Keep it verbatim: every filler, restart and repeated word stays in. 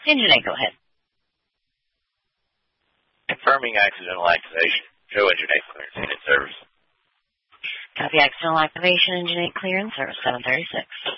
Engine eight, go ahead. Confirming accidental activation. Show engine eight clearance. Unit service. Copy accidental activation. Engine eight clearance. Service seven thirty-six.